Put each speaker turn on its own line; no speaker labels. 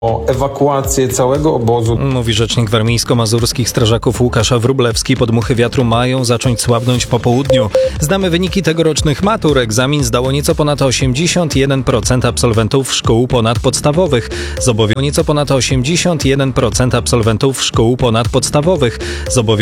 o ewakuację całego obozu.
Mówi rzecznik warmińsko-mazurskich strażaków Łukasz Wróblewski. Podmuchy wiatru mają zacząć słabnąć po południu. Znamy wyniki tegorocznych matur. Egzamin zdało nieco ponad 81% absolwentów szkół ponadpodstawowych. Nieco ponad 81% absolwentów szkół ponadpodstawowych.